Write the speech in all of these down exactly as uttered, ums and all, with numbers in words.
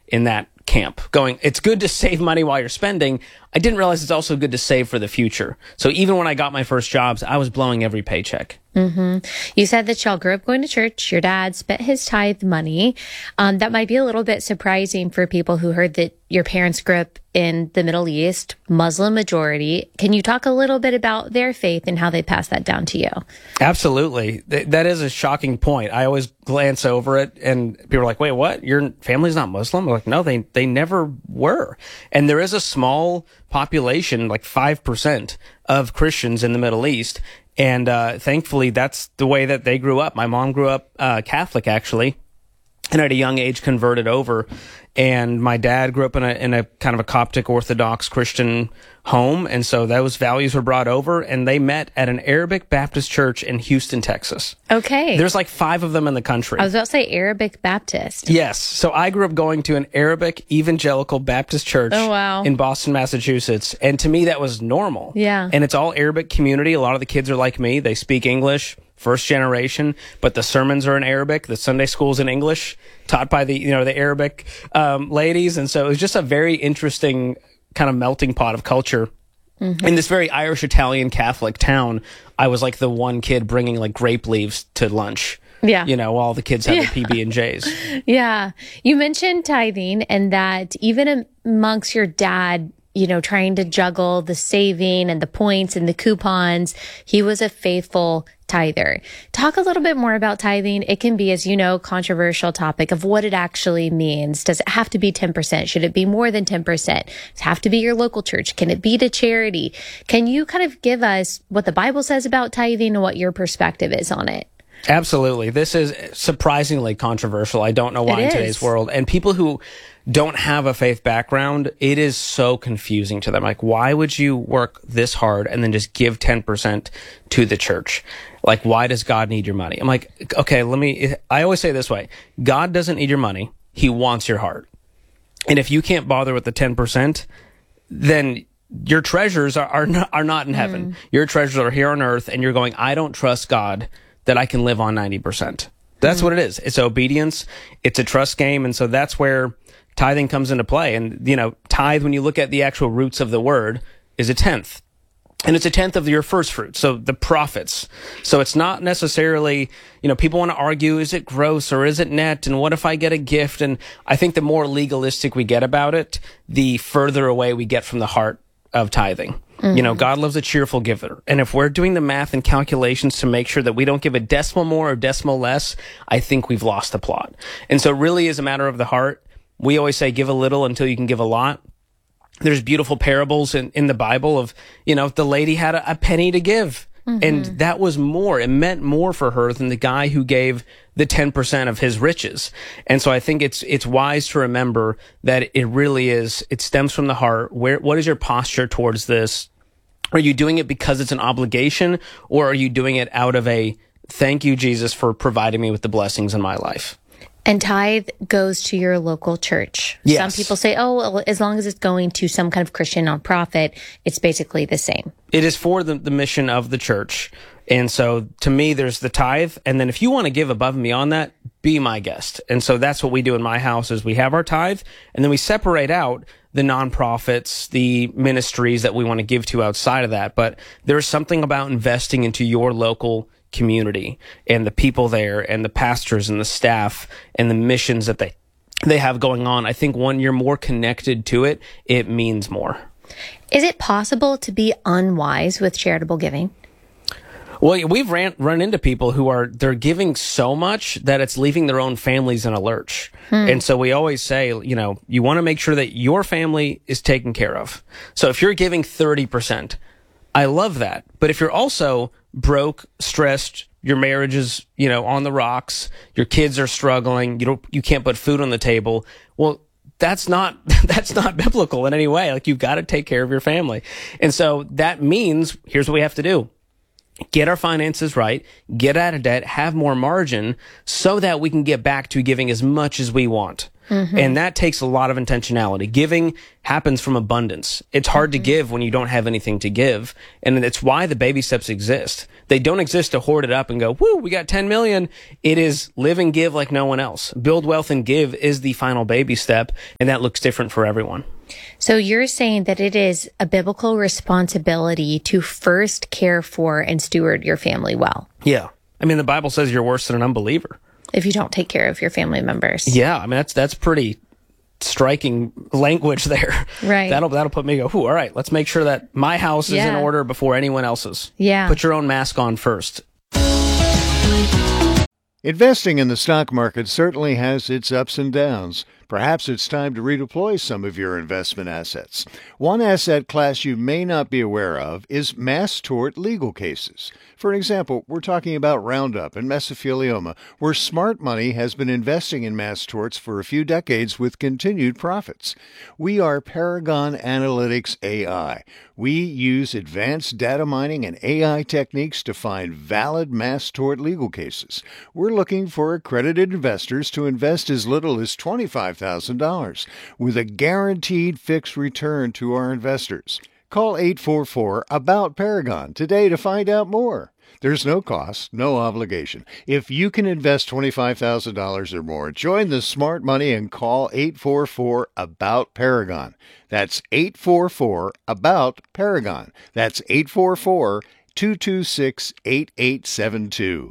in that camp, going, it's good to save money while you're spending. I didn't realize it's also good to save for the future. So even when I got my first jobs, I was blowing every paycheck. Mm-hmm. You said that y'all grew up going to church. Your dad spent his tithe money. Um, that might be a little bit surprising for people who heard that your parents grew up in the Middle East, Muslim majority. Can you talk a little bit about their faith and how they passed that down to you? Absolutely. Th- that is a shocking point. I always glance over it and people are like, wait, what? Your family's not Muslim? I'm like, no, they, they never were. And there is a small population, like five percent of Christians in the Middle East. And uh, thankfully, that's the way that they grew up. My mom grew up uh, Catholic, actually, and at a young age converted over. And my dad grew up in a in a kind of a Coptic Orthodox Christian home, and so those values were brought over. And they met at an Arabic Baptist church in Houston, Texas. Okay, there's like five of them in the country. I was about to say Arabic Baptist. Yes, so I grew up going to an Arabic Evangelical Baptist church. Oh, wow. In Boston, Massachusetts, and to me that was normal. Yeah, and it's all Arabic community. A lot of the kids are like me; they speak English. First generation, but the sermons are in Arabic. The Sunday school's in English, taught by the, you know, the Arabic um, ladies. And so it was just a very interesting kind of melting pot of culture. Mm-hmm. In this very Irish, Italian, Catholic town, I was like the one kid bringing like grape leaves to lunch. Yeah. You know, all the kids had yeah. the P B and J's. Yeah. You mentioned tithing, and that even amongst your dad, you know, trying to juggle the saving and the points and the coupons, he was a faithful tither. Talk a little bit more about tithing. It can be, as you know, controversial topic of what it actually means. Does it have to be ten percent? Should it be more than ten percent? Does it have to be your local church? Can it be to charity? Can you kind of give us what the Bible says about tithing and what your perspective is on it? Absolutely. This is surprisingly controversial. I don't know why in today's world. And people who don't have a faith background, it is so confusing to them. Like, why would you work this hard and then just give ten percent to the church? Like, why does God need your money? I'm like, okay, let me, I always say it this way. God doesn't need your money. He wants your heart. And if you can't bother with the ten percent, then your treasures are, are, not, are not in heaven. Mm. Your treasures are here on earth, and you're going, I don't trust God that I can live on ninety percent. That's mm. what it is. It's obedience. It's a trust game. And so that's where tithing comes into play. And, you know, tithe, when you look at the actual roots of the word, is a tenth. And it's a tenth of your first fruit. So the profits. So it's not necessarily, you know, people want to argue, is it gross or is it net? And what if I get a gift? And I think the more legalistic we get about it, the further away we get from the heart of tithing. Mm-hmm. You know, God loves a cheerful giver. And if we're doing the math and calculations to make sure that we don't give a decimal more or decimal less, I think we've lost the plot. And so it really is a matter of the heart. We always say give a little until you can give a lot. There's beautiful parables in, in the Bible of, you know, the lady had a, a penny to give. Mm-hmm. And that was more. It meant more for her than the guy who gave the ten percent of his riches. And so I think it's it's wise to remember that it really is, it stems from the heart. Where what is your posture towards this? Are you doing it because it's an obligation, or are you doing it out of a thank you, Jesus, for providing me with the blessings in my life? And tithe goes to your local church. Yes. Some people say, oh, well, as long as it's going to some kind of Christian nonprofit, it's basically the same. It is for the, the mission of the church. And so to me, there's the tithe. And then if you want to give above and beyond that, be my guest. And so that's what we do in my house is we have our tithe, and then we separate out the nonprofits, the ministries that we want to give to outside of that. But there's something about investing into your local community and the people there and the pastors and the staff and the missions that they they have going on. I think when you're more connected to it, it means more. Is it possible to be unwise with charitable giving? Well, we've ran, run into people who are, they're giving so much that it's leaving their own families in a lurch. Hmm. And so we always say, you know, you want to make sure that your family is taken care of. So if you're giving thirty percent, I love that. But if you're also broke, stressed, your marriage is, you know, on the rocks, your kids are struggling, you don't, you can't put food on the table, well, that's not, that's not biblical in any way. Like, you've got to take care of your family. And so that means, here's what we have to do. Get our finances right, get out of debt, have more margin so that we can get back to giving as much as we want. Mm-hmm. And that takes a lot of intentionality. Giving happens from abundance. It's hard mm-hmm. to give when you don't have anything to give. And it's why the baby steps exist. They don't exist to hoard it up and go, woo, we got ten million. It is live and give like no one else. Build wealth and give is the final baby step. And that looks different for everyone. So you're saying that it is a biblical responsibility to first care for and steward your family well. Yeah. I mean, the Bible says you're worse than an unbeliever if you don't take care of your family members. Yeah. I mean, that's, that's pretty striking language there. Right. That'll, that'll put me go, ooh, all right, let's make sure that my house yeah. is in order before anyone else's. Yeah. Put your own mask on first. Investing in the stock market certainly has its ups and downs. Perhaps it's time to redeploy some of your investment assets. One asset class you may not be aware of is mass tort legal cases. For example, we're talking about Roundup and mesothelioma, where smart money has been investing in mass torts for a few decades with continued profits. We are Paragon Analytics A I. We use advanced data mining and A I techniques to find valid mass tort legal cases. We're looking for accredited investors to invest as little as twenty-five thousand dollars with a guaranteed fixed return to our investors. Call eight four four, ABOUT Paragon today to find out more. There's no cost, no obligation. If you can invest twenty-five thousand dollars or more, join the smart money and call eight four four, ABOUT Paragon. That's eight four four, ABOUT Paragon. That's eight four four, two two six, eight eight seven two.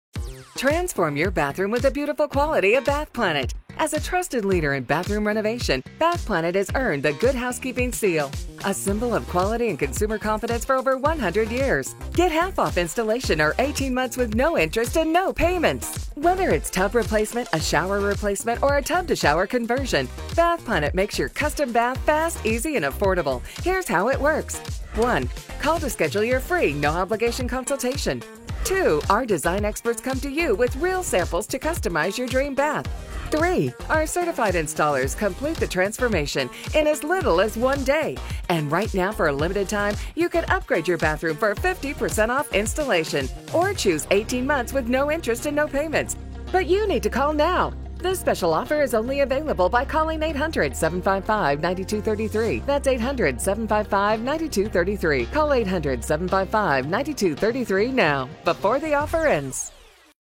Transform your bathroom with the beautiful quality of Bath Planet. As a trusted leader in bathroom renovation, Bath Planet has earned the Good Housekeeping seal, a symbol of quality and consumer confidence for over one hundred years. Get half off installation or eighteen months with no interest and no payments. Whether it's tub replacement, a shower replacement, or a tub-to-shower conversion, Bath Planet makes your custom bath fast, easy, and affordable. Here's how it works. one. Call to schedule your free, no-obligation consultation. two. Our design experts come to you with real samples to customize your dream bath. three. Our certified installers complete the transformation in as little as one day. And right now, for a limited time, you can upgrade your bathroom for fifty percent off installation or choose eighteen months with no interest and no payments. But you need to call now. This special offer is only available by calling eight hundred, seven five five, nine two three three. That's eight hundred, seven five five, nine two three three. Call eight hundred, seven five five, nine two three three now, before the offer ends.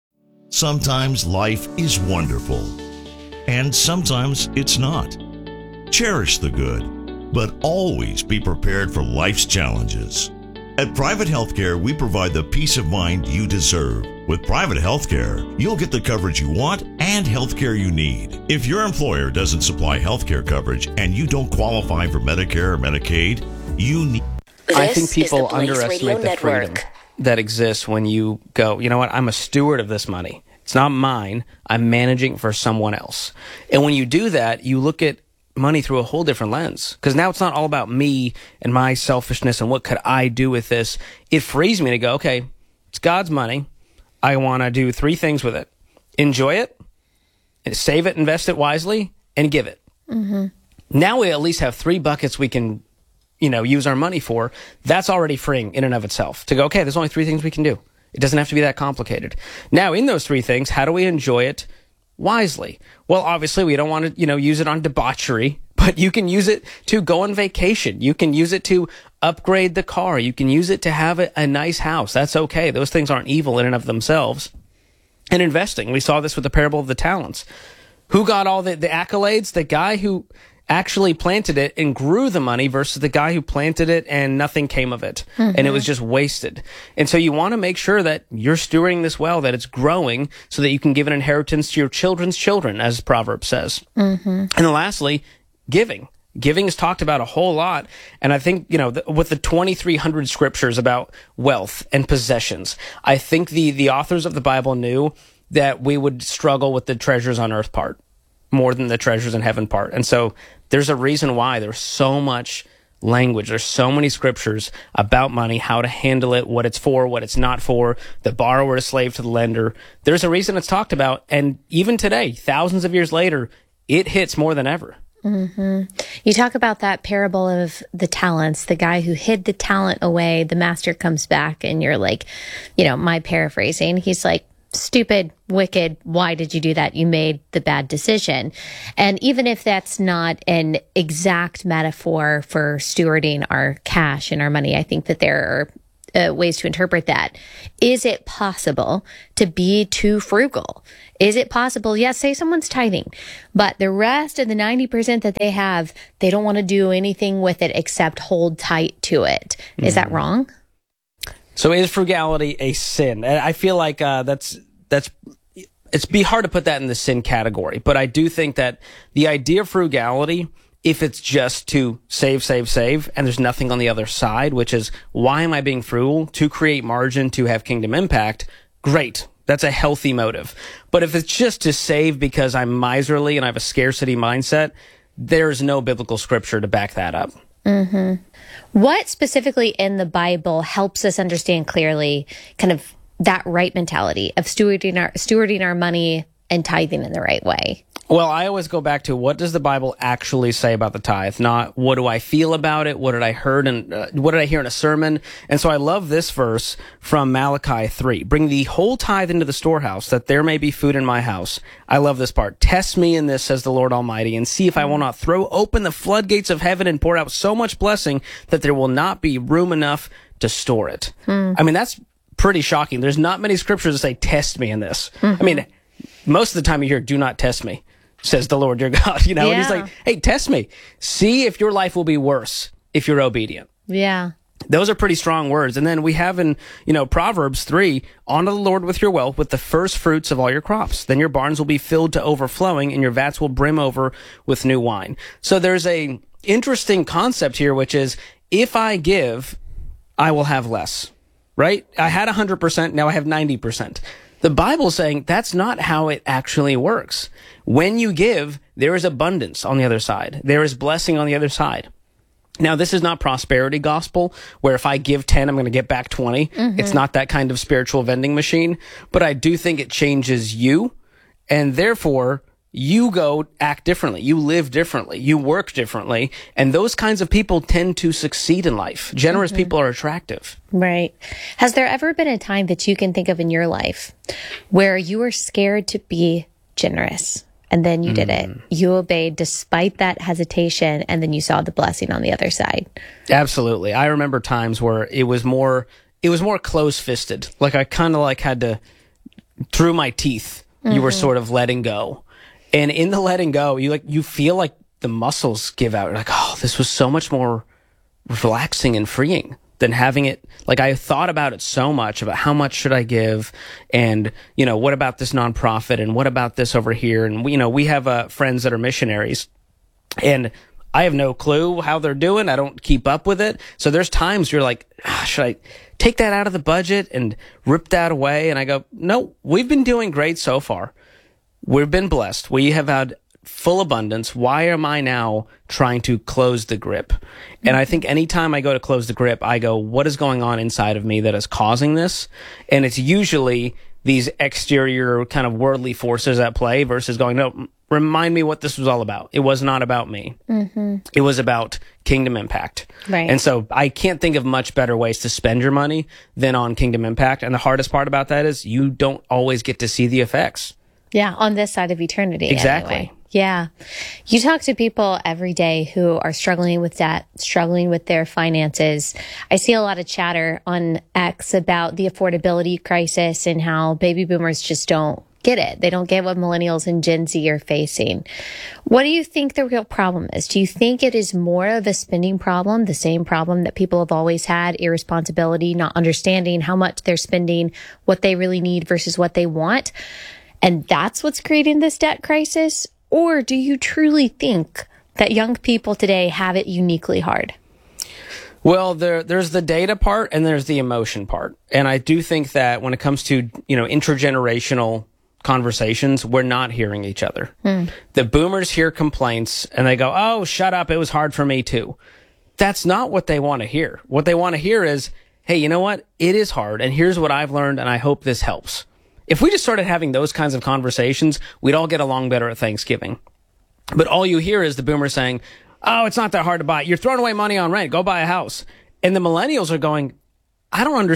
Sometimes life is wonderful, and sometimes it's not. Cherish the good, but always be prepared for life's challenges. At Private Healthcare, we provide the peace of mind you deserve. With Private Healthcare, you'll get the coverage you want and healthcare you need. If your employer doesn't supply healthcare coverage and you don't qualify for Medicare or Medicaid, you need... I think people underestimate the freedom that exists when you go, you know what, I'm a steward of this money. It's not mine. I'm managing for someone else. And when you do that, you look at money through a whole different lens, because now it's not all about me and my selfishness and what could I do with this. It frees me to go, okay, it's God's money. I want to do three things with it: enjoy it, save it, invest it wisely, and give it. Mm-hmm. Now we at least have three buckets we can, you know, use our money for. That's already freeing in and of itself to go, okay, there's only three things we can do. It doesn't have to be that complicated. Now, in those three things, how do we enjoy it wisely? Well, obviously, we don't want to, you know, use it on debauchery, but you can use it to go on vacation. You can use it to upgrade the car. You can use it to have a, a nice house. That's okay. Those things aren't evil in and of themselves. And investing, we saw this with the parable of the talents. Who got all the, the accolades? The guy who actually planted it and grew the money versus the guy who planted it and nothing came of it. Mm-hmm. And it was just wasted. And so you want to make sure that you're stewarding this well, that it's growing so that you can give an inheritance to your children's children, as Proverbs says. Mm-hmm. And then lastly, giving. Giving is talked about a whole lot. And I think, you know, the, with the twenty-three hundred scriptures about wealth and possessions, I think the, the authors of the Bible knew that we would struggle with the treasures on earth part more than the treasures in heaven part. And so there's a reason why there's so much language. There's so many scriptures about money, how to handle it, what it's for, what it's not for, the borrower is slave to the lender. There's a reason it's talked about. And even today, thousands of years later, it hits more than ever. Mm-hmm. You talk about that parable of the talents, the guy who hid the talent away, the master comes back and you're like, you know, my paraphrasing, he's like, stupid, wicked, why did you do that? You made the bad decision. And even if that's not an exact metaphor for stewarding our cash and our money, I think that there are Uh, ways to interpret that. Is it possible to be too frugal? Is it possible? Yes, say someone's tithing, but the rest of the ninety percent that they have, they don't want to do anything with it except hold tight to it. Mm. Is that wrong? So is frugality a sin? And I feel like uh, that's that's it's be hard to put that in the sin category, but I do think that the idea of frugality, if it's just to save, save, save, and there's nothing on the other side, which is, why am I being frugal? To create margin, to have kingdom impact. Great. That's a healthy motive. But if it's just to save because I'm miserly and I have a scarcity mindset, there's no biblical scripture to back that up. Mm-hmm. What specifically in the Bible helps us understand clearly kind of that right mentality of stewarding our, stewarding our money and tithing in the right way? Well, I always go back to, what does the Bible actually say about the tithe? Not what do I feel about it? What did I heard and uh, what did I hear in a sermon? And so I love this verse from Malachi three. Bring the whole tithe into the storehouse, that there may be food in my house. I love this part. Test me in this, says the Lord Almighty, and see if I will not throw open the floodgates of heaven and pour out so much blessing that there will not be room enough to store it. Hmm. I mean, that's pretty shocking. There's not many scriptures that say, test me in this. Mm-hmm. I mean, most of the time you hear, do not test me, says the Lord your God. You know, yeah. And he's like, hey, test me. See if your life will be worse if you're obedient. Yeah. Those are pretty strong words. And then we have in, you know, Proverbs three, honor the Lord with your wealth, with the first fruits of all your crops. Then your barns will be filled to overflowing and your vats will brim over with new wine. So there's a interesting concept here, which is, if I give, I will have less, right? I had one hundred percent, now I have ninety percent. The Bible's saying that's not how it actually works. When you give, there is abundance on the other side. There is blessing on the other side. Now, this is not prosperity gospel, where if I give ten, I'm going to get back twenty. Mm-hmm. It's not that kind of spiritual vending machine, but I do think it changes you, and therefore you go act differently. You live differently. You work differently. And those kinds of people tend to succeed in life. Generous mm-hmm. people are attractive. Right. Has there ever been a time that you can think of in your life where you were scared to be generous and then you mm. did it? You obeyed despite that hesitation, and then you saw the blessing on the other side. Absolutely. I remember times where it was more, it was more close-fisted. Like I kind of like had to, through my teeth, mm-hmm. you were sort of letting go. And in the letting go, you like you feel like the muscles give out. You're like, oh, this was so much more relaxing and freeing than having it. Like, I thought about it so much, about how much should I give, and you know, what about this nonprofit, and what about this over here, and we, you know, we have uh, friends that are missionaries, and I have no clue how they're doing. I don't keep up with it. So there's times you're like, ah, should I take that out of the budget and rip that away? And I go, no, we've been doing great so far. We've been blessed. We have had full abundance. Why am I now trying to close the grip? And I think anytime I go to close the grip, I go, what is going on inside of me that is causing this? And it's usually these exterior kind of worldly forces at play versus going, no, remind me what this was all about. It was not about me. Mm-hmm. It was about kingdom impact. Right. And so I can't think of much better ways to spend your money than on kingdom impact. And the hardest part about that is you don't always get to see the effects. Yeah, on this side of eternity. Exactly. Anyway. Yeah. You talk to people every day who are struggling with debt, struggling with their finances. I see a lot of chatter on X about the affordability crisis and how baby boomers just don't get it. They don't get what millennials and Gen Z are facing. What do you think the real problem is? Do you think it is more of a spending problem, the same problem that people have always had, irresponsibility, not understanding how much they're spending, what they really need versus what they want? And that's what's creating this debt crisis? Or do you truly think that young people today have it uniquely hard? Well, there, there's the data part and there's the emotion part. And I do think that when it comes to, you know, intergenerational conversations, we're not hearing each other. Hmm. The boomers hear complaints and they go, oh, shut up, it was hard for me too. That's not what they want to hear. What they want to hear is, hey, you know what? It is hard, and here's what I've learned, and I hope this helps. If we just started having those kinds of conversations, we'd all get along better at Thanksgiving. But all you hear is the boomers saying, oh, it's not that hard to buy. You're throwing away money on rent. Go buy a house. And the millennials are going, I don't understand.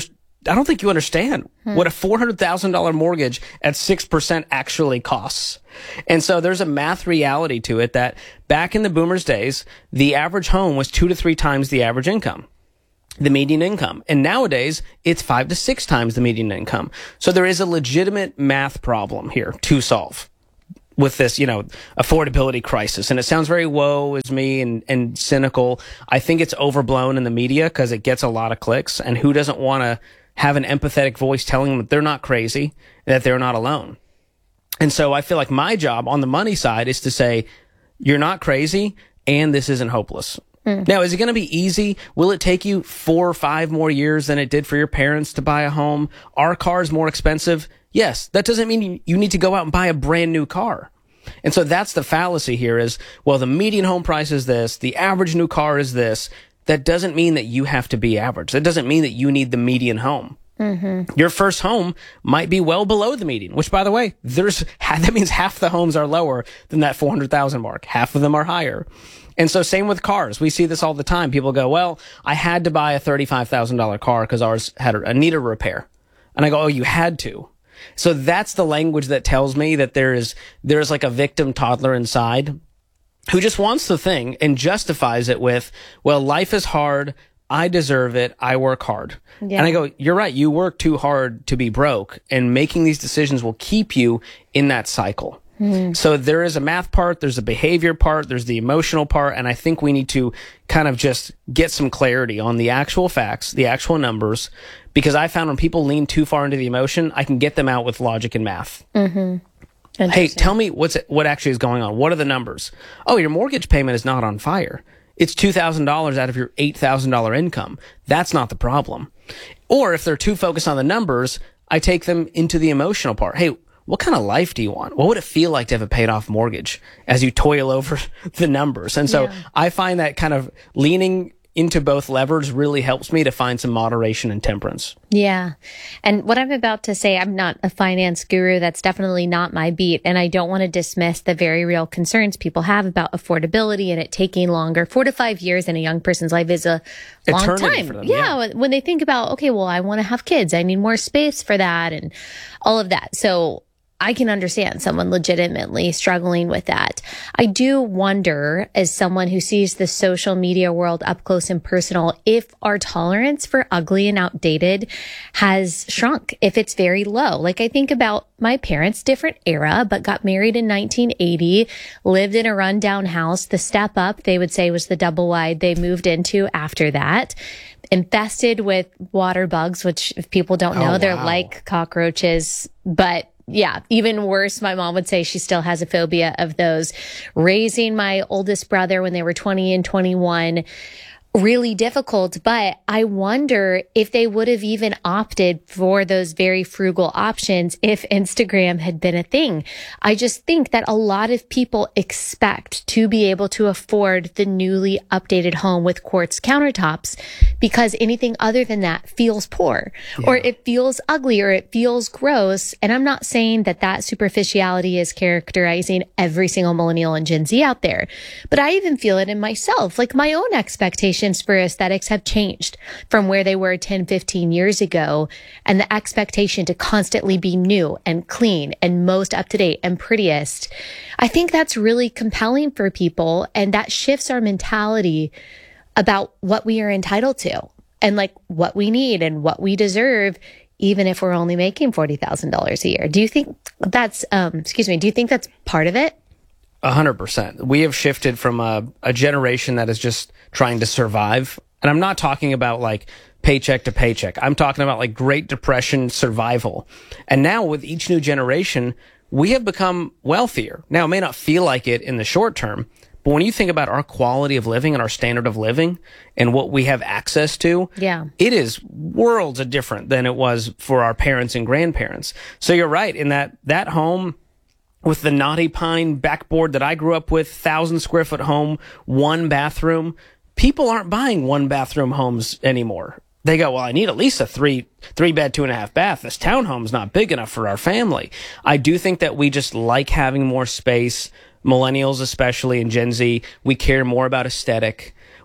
I don't think you understand hmm. what a four hundred thousand dollars mortgage at six percent actually costs. And so there's a math reality to it that back in the boomers' days, the average home was two to three times the average income, the median income. And nowadays, it's five to six times the median income. So there is a legitimate math problem here to solve with this, you know, affordability crisis. And it sounds very woe is me and, and cynical. I think it's overblown in the media because it gets a lot of clicks. And who doesn't want to have an empathetic voice telling them that they're not crazy, that they're not alone? And so I feel like my job on the money side is to say, you're not crazy and this isn't hopeless. Mm. Now, is it going to be easy? Will it take you four or five more years than it did for your parents to buy a home? Are cars more expensive? Yes. That doesn't mean you need to go out and buy a brand new car. And so that's the fallacy here is, well, the median home price is this, the average new car is this. That doesn't mean that you have to be average. That doesn't mean that you need the median home. Mm-hmm. Your first home might be well below the median, which, by the way, there's that means half the homes are lower than that four hundred thousand mark. Half of them are higher. And so same with cars. We see this all the time. People go, well, I had to buy a thirty-five thousand dollars car because ours had a, needed a repair. And I go, oh, you had to. So that's the language that tells me that there is there's like a victim toddler inside who just wants the thing and justifies it with, well, life is hard. I deserve it. I work hard. Yeah. And I go, you're right. You work too hard to be broke, and making these decisions will keep you in that cycle. Mm-hmm. So there is a math part, there's a behavior part, there's the emotional part. And I think we need to kind of just get some clarity on the actual facts, the actual numbers, because I found when people lean too far into the emotion, I can get them out with logic and math. Mm-hmm. Hey, tell me what's what actually is going on. What are the numbers? Oh, your mortgage payment is not on fire. It's two thousand dollars out of your eight thousand dollars income. That's not the problem. Or if they're too focused on the numbers, I take them into the emotional part. Hey, what kind of life do you want? What would it feel like to have a paid off mortgage as you toil over the numbers? And so yeah. I find that kind of leaning into both levers really helps me to find some moderation and temperance. Yeah. And what I'm about to say, I'm not a finance guru. That's definitely not my beat. And I don't want to dismiss the very real concerns people have about affordability and it taking longer. Four to five years in a young person's life is a long Eternity time. For them, yeah, yeah. When they think about, okay, well, I want to have kids. I need more space for that and all of that. So I can understand someone legitimately struggling with that. I do wonder, as someone who sees the social media world up close and personal, if our tolerance for ugly and outdated has shrunk, if it's very low. Like I think about my parents, different era, but got married in nineteen eighty, lived in a rundown house. The step up, they would say, was the double wide they moved into after that. Infested with water bugs, which if people don't know, oh, wow. they're like cockroaches, but yeah, even worse, my mom would say she still has a phobia of those. Raising my oldest brother when they were twenty and twenty-one, really difficult. But I wonder if they would have even opted for those very frugal options if Instagram had been a thing. I just think that a lot of people expect to be able to afford the newly updated home with quartz countertops because anything other than that feels poor yeah. or it feels ugly or it feels gross. And I'm not saying that that superficiality is characterizing every single millennial and Gen Z out there, but I even feel it in myself. Like my own expectations for aesthetics have changed from where they were ten, fifteen years ago. And the expectation to constantly be new and clean and most up to date and prettiest. I think that's really compelling for people. And that shifts our mentality about what we are entitled to and like what we need and what we deserve, even if we're only making forty thousand dollars a year. Do you think that's, um, excuse me, do you think that's part of it? A hundred percent. We have shifted from a, a generation that is just trying to survive. And I'm not talking about like paycheck to paycheck. I'm talking about like Great Depression survival. And now with each new generation, we have become wealthier. Now, it may not feel like it in the short term, but when you think about our quality of living and our standard of living and what we have access to, yeah, it is worlds of different than it was for our parents and grandparents. So you're right in that that home with the knotty pine backboard that I grew up with, thousand square foot home, one bathroom. People aren't buying one bathroom homes anymore. They go, well, I need at least a three, three bed, two and a half bath. This townhome's not big enough for our family. I do think that we just like having more space. Millennials, especially, and Gen Z, we care more about aesthetic.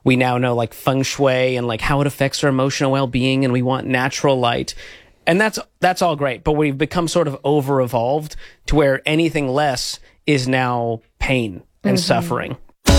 we now know like feng shui and like how it affects our emotional well-being, and we want natural light. And that's that's all great, but we've become sort of over-evolved to where anything less is now pain and mm-hmm. suffering.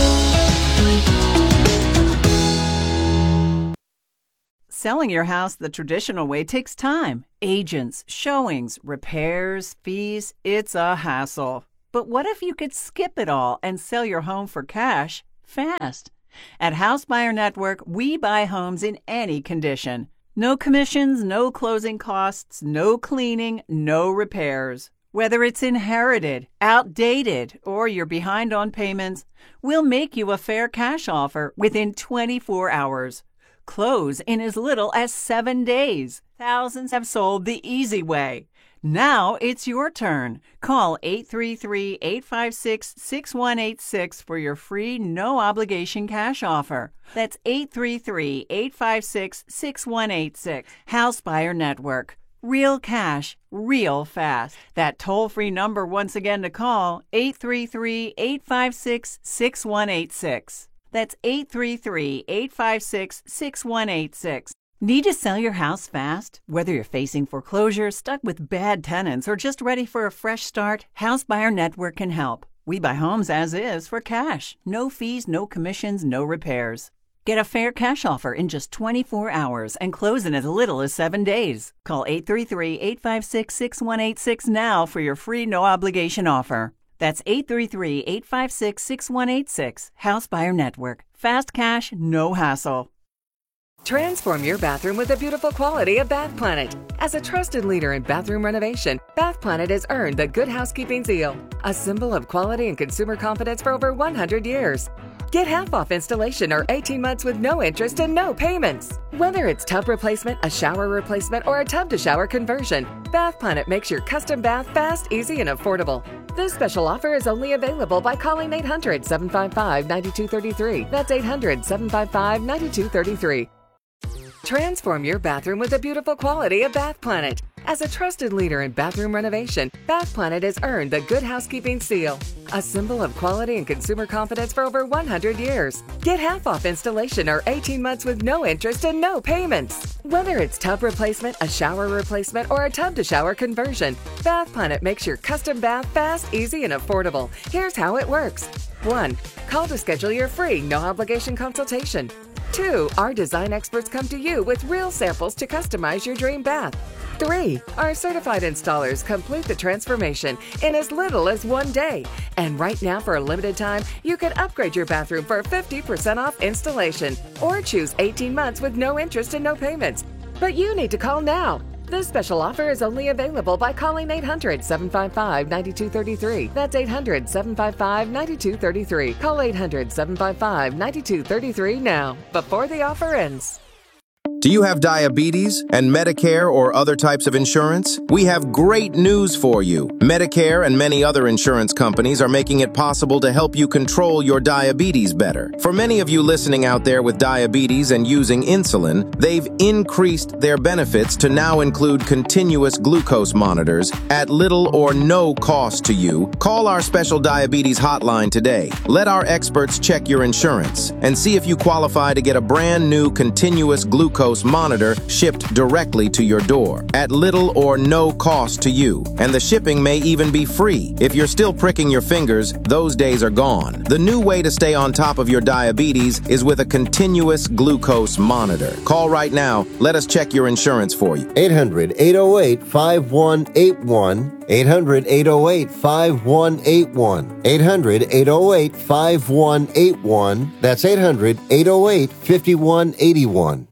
Selling your house the traditional way takes time. Agents, showings, repairs, fees, it's a hassle. But what if you could skip it all and sell your home for cash fast? At House Buyer Network, we buy homes in any condition. No commissions, no closing costs, no cleaning, no repairs. Whether it's inherited, outdated, or you're behind on payments, we'll make you a fair cash offer within twenty-four hours. Close in as little as seven days. Thousands have sold the easy way. Now it's your turn. Call eight three three, eight five six, six one eight six for your free no-obligation cash offer. That's eight three three, eight five six, six one eight six. House Buyer Network. Real cash, real fast. That toll-free number once again to call, eight three three, eight five six, six one eight six. That's eight three three, eight five six, six one eight six. Need to sell your house fast? Whether you're facing foreclosure, stuck with bad tenants, or just ready for a fresh start, House Buyer Network can help. We buy homes as is for cash. No fees, no commissions, no repairs. Get a fair cash offer in just twenty-four hours and close in as little as seven days. Call eight three three, eight five six, six one eight six now for your free no-obligation offer. That's eight three three, eight five six, six one eight six. House Buyer Network. Fast cash, no hassle. Transform your bathroom with the beautiful quality of Bath Planet. As a trusted leader in bathroom renovation, Bath Planet has earned the Good Housekeeping seal, a symbol of quality and consumer confidence for over one hundred years. Get half off installation or eighteen months with no interest and no payments. Whether it's tub replacement, a shower replacement, or a tub-to-shower conversion, Bath Planet makes your custom bath fast, easy, and affordable. This special offer is only available by calling eight hundred, seven five five, nine two three three. That's eight hundred, seven five five, nine two three three. Transform your bathroom with the beautiful quality of Bath Planet. As a trusted leader in bathroom renovation, Bath Planet has earned the Good Housekeeping seal, a symbol of quality and consumer confidence for over one hundred years. Get half off installation or eighteen months with no interest and no payments. Whether it's tub replacement, a shower replacement, or a tub-to-shower conversion, Bath Planet makes your custom bath fast, easy, and affordable. Here's how it works. one. Call to schedule your free, no-obligation consultation. two. Our design experts come to you with real samples to customize your dream bath. three. Our certified installers complete the transformation in as little as one day. And right now, for a limited time, you can upgrade your bathroom for fifty percent off installation or choose eighteen months with no interest and no payments. But you need to call now. This special offer is only available by calling eight hundred, seven five five, nine two three three. That's eight hundred, seven five five, nine two three three. Call eight hundred, seven five five, nine two three three now, before the offer ends. Do you have diabetes and Medicare or other types of insurance? We have great news for you. Medicare and many other insurance companies are making it possible to help you control your diabetes better. For many of you listening out there with diabetes and using insulin, they've increased their benefits to now include continuous glucose monitors at little or no cost to you. Call our special diabetes hotline today. Let our experts check your insurance and see if you qualify to get a brand new continuous glucose monitor shipped directly to your door at little or no cost to you. And the shipping may even be free. If you're still pricking your fingers, those days are gone. The new way to stay on top of your diabetes is with a continuous glucose monitor. Call right now. Let us check your insurance for you. eight hundred, eight oh eight, five one eight one. eight hundred, eight oh eight, five one eight one. eight hundred, eight oh eight, five one eight one. That's eight hundred, eight oh eight, five one eight one.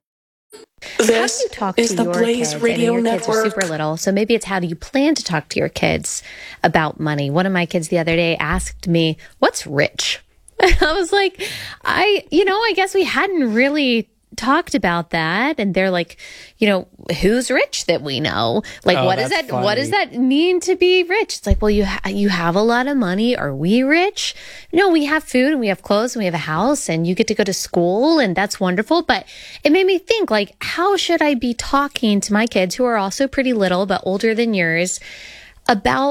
This how do you talk is to the your Blaze kids? Radio I know your Network. Kids are super little, so maybe it's how do you plan to talk to your kids about money? One of my kids the other day asked me, "What's rich?" And I was like, "I, you know, I guess we hadn't really talked about that." And they're like, "You know, who's rich that we know? Like, oh, what does that? Funny. What does that mean to be rich?" It's like, well, you ha- you have a lot of money. Are we rich? No, we have food and we have clothes and we have a house and you get to go to school and that's wonderful. But it made me think, like, how should I be talking to my kids who are also pretty little but older than yours about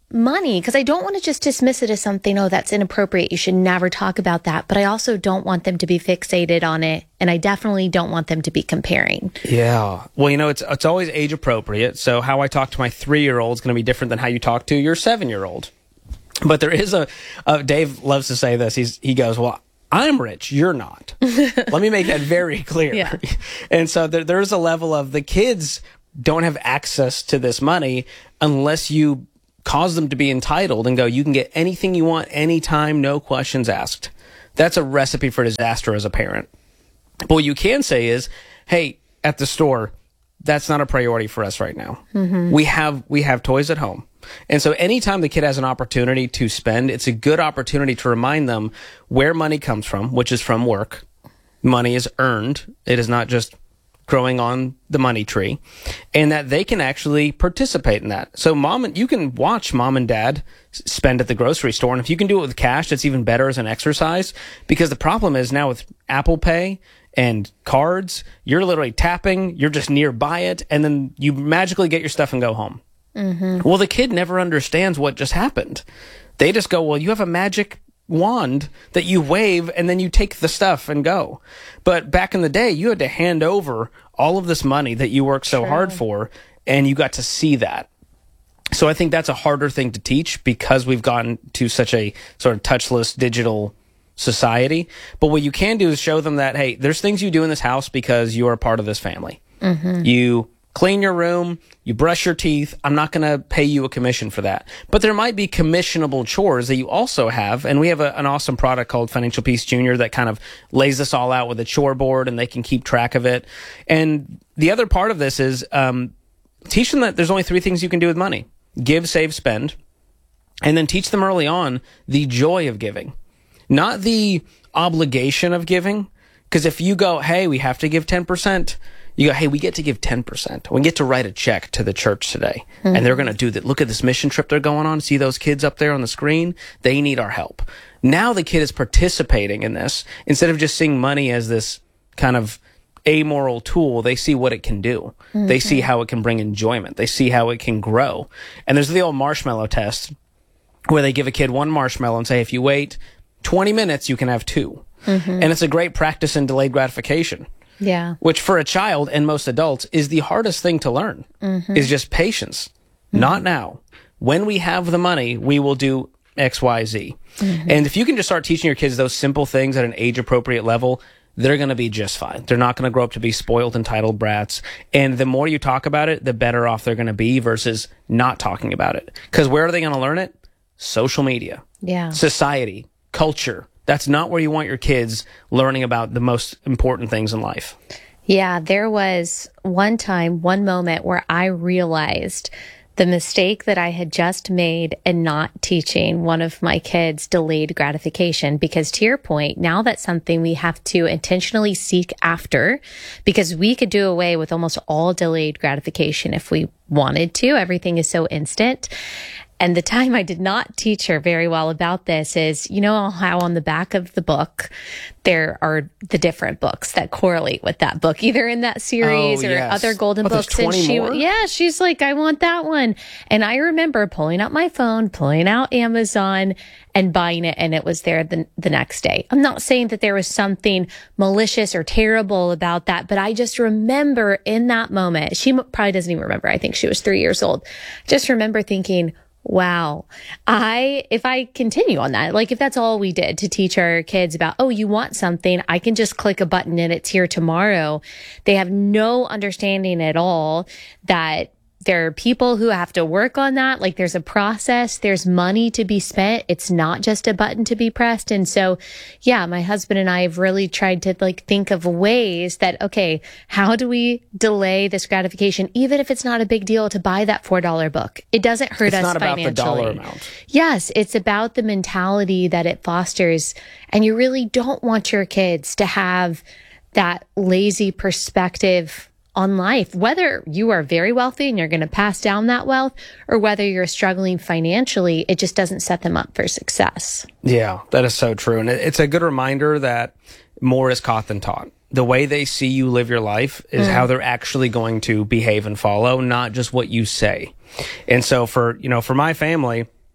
money, because I don't want to just dismiss it as something, oh, that's inappropriate, you should never talk about that. But I also don't want them to be fixated on it. And I definitely don't want them to be comparing. Yeah. Well, you know, it's it's always age appropriate. So how I talk to my three-year-old is going to be different than how you talk to your seven-year-old. But there is a, uh, Dave loves to say this. He's, he goes, well, I'm rich, you're not. Let me make that very clear. Yeah. And so there, there's a level of the kids don't have access to this money unless you cause them to be entitled and go, you can get anything you want anytime, no questions asked. That's a recipe for disaster as a parent. But what you can say is, hey, at the store, that's not a priority for us right now. Mm-hmm. We have we have toys at home. And so anytime the kid has an opportunity to spend, it's a good opportunity to remind them where money comes from, which is from work. Money is earned. It is not just growing on the money tree, and that they can actually participate in that. So mom and you can watch mom and dad spend at the grocery store. And if you can do it with cash, that's even better as an exercise, because the problem is now with Apple Pay and cards, you're literally tapping, you're just nearby it, and then you magically get your stuff and go home. Mm-hmm. Well, the kid never understands what just happened. They just go, well, you have a magic wand that you wave and then you take the stuff and go. But back in the day, you had to hand over all of this money that you worked so True. hard for, and you got to see that. So I think that's a harder thing to teach because we've gotten to such a sort of touchless digital society. But what you can do is show them that, hey, there's things you do in this house because you are a part of this family. Mm-hmm. You clean your room, you brush your teeth. I'm not going to pay you a commission for that. But there might be commissionable chores that you also have. And we have a, an awesome product called Financial Peace Junior that kind of lays this all out with a chore board, and they can keep track of it. And the other part of this is um, teach them that there's only three things you can do with money: give, save, spend. And then teach them early on the joy of giving, not the obligation of giving. Because if you go, hey, we have to give ten percent, you go, hey, we get to give ten percent. We get to write a check to the church today. Mm-hmm. And they're going to do that. Look at this mission trip they're going on. See those kids up there on the screen? They need our help. Now the kid is participating in this. Instead of just seeing money as this kind of amoral tool, they see what it can do. Mm-hmm. They see how it can bring enjoyment. They see how it can grow. And there's the old marshmallow test where they give a kid one marshmallow and say, if you wait twenty minutes, you can have two. Mm-hmm. And it's a great practice in delayed gratification. Yeah. Which for a child and most adults is the hardest thing to learn, mm-hmm. is just patience. Mm-hmm. Not now. When we have the money, we will do X, Y, Z. Mm-hmm. And if you can just start teaching your kids those simple things at an age appropriate level, they're going to be just fine. They're not going to grow up to be spoiled, entitled brats. And the more you talk about it, the better off they're going to be versus not talking about it. Because where are they going to learn it? Social media. Yeah. Society. Culture. That's not where you want your kids learning about the most important things in life. Yeah, there was one time, one moment where I realized the mistake that I had just made in not teaching one of my kids delayed gratification. Because to your point, now that's something we have to intentionally seek after, because we could do away with almost all delayed gratification if we wanted to. Everything is so instant. And the time I did not teach her very well about this is, you know how on the back of the book, there are the different books that correlate with that book, either in that series oh, or yes. other golden oh, books. And she, more? yeah, she's like, I want that one. And I remember pulling out my phone, pulling out Amazon and buying it. And it was there the, the next day. I'm not saying that there was something malicious or terrible about that, but I just remember in that moment, she probably doesn't even remember. I think she was three years old. Just remember thinking, wow, I, if I continue on that, like if that's all we did to teach our kids about, oh, you want something, I can just click a button and it's here tomorrow. They have no understanding at all that there are people who have to work on that. Like there's a process, there's money to be spent. It's not just a button to be pressed. And so, yeah, my husband and I have really tried to like think of ways that, okay, how do we delay this gratification? Even if it's not a big deal to buy that four dollar book, it doesn't hurt it's us not financially. It's not about the dollar amount. Yes, it's about the mentality that it fosters. And you really don't want your kids to have that lazy perspective on life, whether you are very wealthy and you're going to pass down that wealth, or whether you're struggling financially, it just doesn't set them up for success. Yeah, that is so true. And it's a good reminder that more is caught than taught. The way they see you live your life is mm. how they're actually going to behave and follow, not just what you say. And so for, you know, for my family,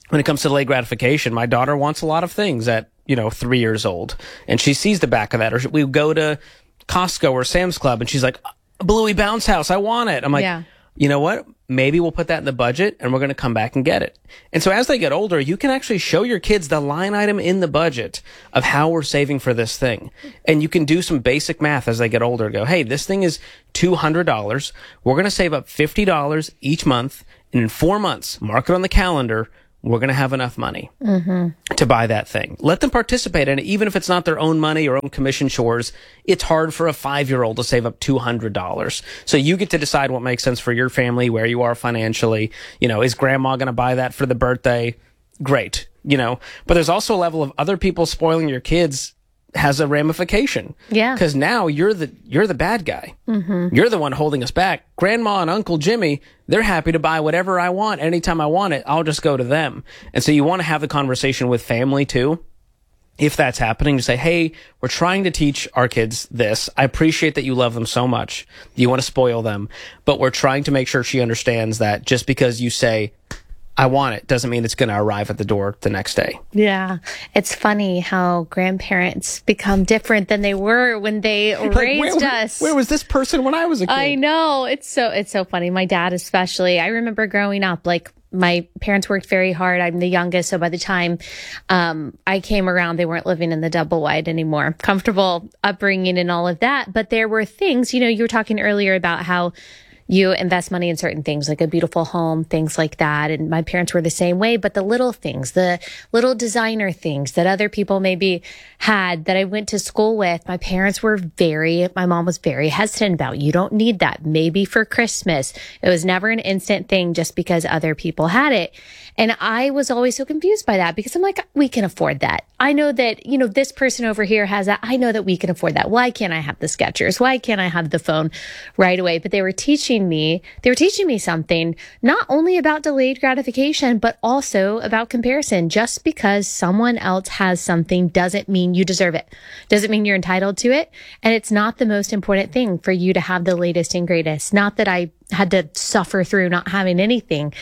when it comes to delayed gratification, my daughter wants a lot of things at, you know, three years old, and she sees the back of that. Or we go to Costco or Sam's Club, and she's like, Bluey Bounce House, I want it. I'm like, yeah. You know what? Maybe we'll put that in the budget, and we're going to come back and get it. And so as they get older, you can actually show your kids the line item in the budget of how we're saving for this thing. And you can do some basic math as they get older. Go, hey, this thing is two hundred dollars. We're going to save up fifty dollars each month. And in four months, mark it on the calendar, we're going to have enough money mm-hmm. to buy that thing. Let them participate in it, even if it's not their own money or own commission chores. It's hard for a five-year-old to save up two hundred dollars. So you get to decide what makes sense for your family, where you are financially. You know, is grandma going to buy that for the birthday? Great. You know, but there's also a level of other people spoiling your kids has a ramification. Yeah. Because now you're the you're the bad guy. Mm-hmm. You're the one holding us back. Grandma and Uncle Jimmy, they're happy to buy whatever I want. Anytime I want it, I'll just go to them. And so you want to have the conversation with family too. If that's happening, to say, hey, we're trying to teach our kids this. I appreciate that you love them so much. You want to spoil them. But we're trying to make sure she understands that just because you say, I want it, doesn't mean it's going to arrive at the door the next day. Yeah. It's funny how grandparents become different than they were when they like, raised where, us. Where was this person when I was a kid? I know. It's so, it's so funny. My dad especially. I remember growing up, like, my parents worked very hard. I'm the youngest. So by the time um, I came around, they weren't living in the double wide anymore. Comfortable upbringing and all of that. But there were things, you know, you were talking earlier about how you invest money in certain things, like a beautiful home, things like that. And my parents were the same way, but the little things, the little designer things that other people maybe had that I went to school with, my parents were very, my mom was very hesitant about. You don't need that. Maybe for Christmas. It was never an instant thing just because other people had it. And I was always so confused by that because I'm like, we can afford that. I know that, you know, this person over here has that. I know that we can afford that. Why can't I have the Skechers? Why can't I have the phone right away? But they were teaching me, they were teaching me something, not only about delayed gratification, but also about comparison. Just because someone else has something doesn't mean you deserve it. Doesn't mean you're entitled to it. And it's not the most important thing for you to have the latest and greatest. Not that I had to suffer through not having anything,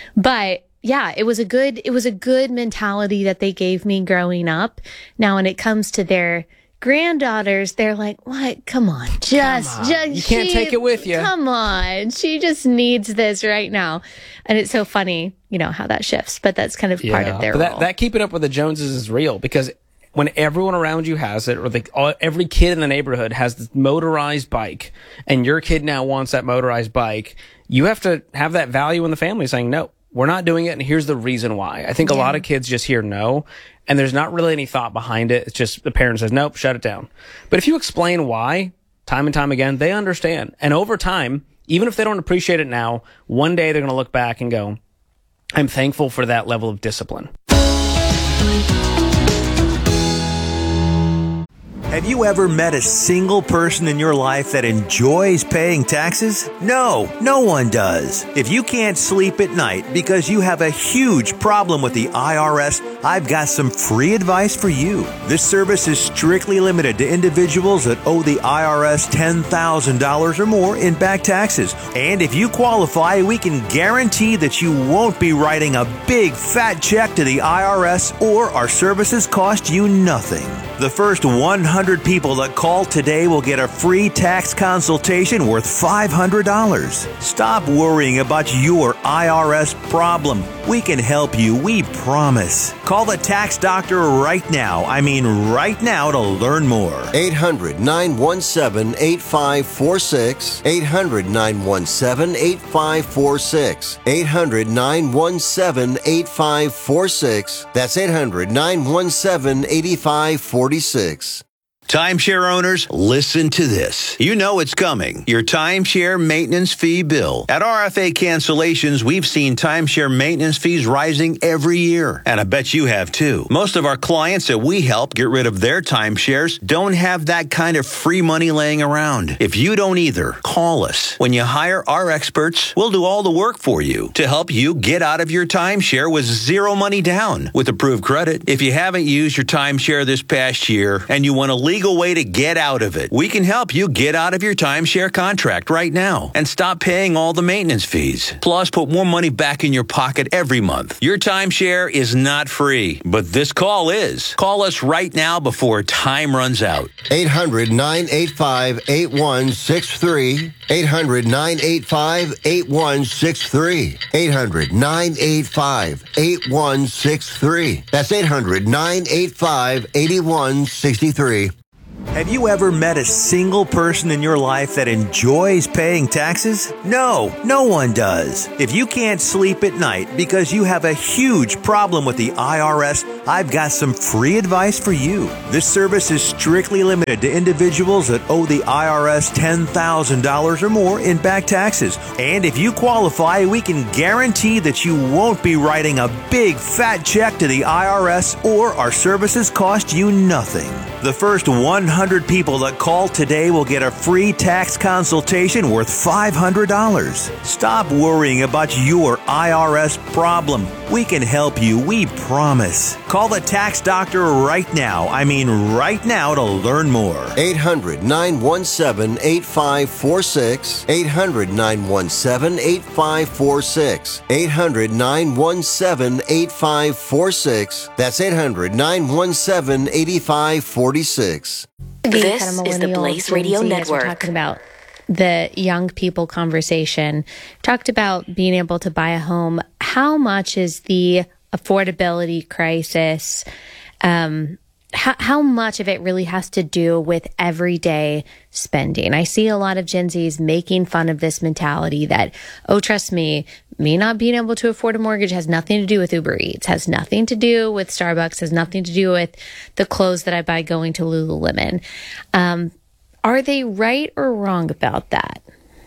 but yeah, it was a good, it was a good mentality that they gave me growing up. Now, when it comes to their granddaughters, they're like, what? Come on. Just, come on. just, you can't she, take it with you. Come on. She just needs this right now. And it's so funny, you know, how that shifts, but that's kind of yeah, part of their but that, role. That keeping up with the Joneses is real because when everyone around you has it, or the, all, every kid in the neighborhood has this motorized bike, and your kid now wants that motorized bike, you have to have that value in the family saying, no, we're not doing it, and here's the reason why. I think yeah. a lot of kids just hear no, and there's not really any thought behind it. It's just the parent says, nope, shut it down. But if you explain why, time and time again, they understand. And over time, even if they don't appreciate it now, one day they're going to look back and go, I'm thankful for that level of discipline. Have you ever met a single person in your life that enjoys paying taxes? No, no one does. If you can't sleep at night because you have a huge problem with the I R S, I've got some free advice for you. This service is strictly limited to individuals that owe the I R S ten thousand dollars or more in back taxes. And if you qualify, we can guarantee that you won't be writing a big fat check to the I R S, or our services cost you nothing. The first one hundred people that call today will get a free tax consultation worth five hundred dollars. Stop worrying about your I R S problem. We can help you, we promise. Call the tax doctor right now. I mean right now to learn more. eight hundred, nine one seven, eight five four six. eight hundred, nine one seven, eight five four six. eight hundred, nine one seven, eight five four six. That's eight hundred, nine one seven, eight five four six. Timeshare owners, listen to this. You know it's coming. Your timeshare maintenance fee bill. At R F A Cancellations, we've seen timeshare maintenance fees rising every year. And I bet you have too. Most of our clients that we help get rid of their timeshares don't have that kind of free money laying around. If you don't either, call us. When you hire our experts, we'll do all the work for you to help you get out of your timeshare with zero money down with approved credit. If you haven't used your timeshare this past year and you want to leave legal way to get out of it. We can help you get out of your timeshare contract right now and stop paying all the maintenance fees. Plus, put more money back in your pocket every month. Your timeshare is not free, but this call is. Call us right now before time runs out. eight hundred, nine eight five, eight one six three. eight hundred, nine eight five, eight one six three. eight hundred, nine eight five, eight one six three. That's eight hundred, nine eight five, eight one six three. Have you ever met a single person in your life that enjoys paying taxes? No, no one does. If you can't sleep at night because you have a huge problem with the I R S, I've got some free advice for you. This service is strictly limited to individuals that owe the I R S ten thousand dollars or more in back taxes. And if you qualify, we can guarantee that you won't be writing a big fat check to the I R S, or our services cost you nothing. The first one hundred people that call today will get a free tax consultation worth five hundred dollars. Stop worrying about your I R S problem. We can help you, we promise. Call the tax doctor right now. I mean right now to learn more. eight hundred, nine one seven, eight five four six. eight hundred, nine one seven, eight five four six. eight hundred, nine one seven, eight five four six. That's eight hundred, nine one seven, eight five four six. This is the Blaze Radio Network. We're talking about the young people conversation. Talked about being able to buy a home. How much is the affordability crisis? Um, how, how much of it really has to do with everyday spending? I see a lot of Gen Zs making fun of this mentality that, oh, trust me, me not being able to afford a mortgage has nothing to do with Uber Eats, has nothing to do with Starbucks, has nothing to do with the clothes that I buy going to Lululemon. Um, are they right or wrong about that?